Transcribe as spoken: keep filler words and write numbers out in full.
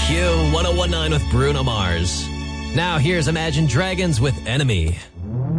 Q one oh one nine with Bruno Mars. Now here's Imagine Dragons with Enemy.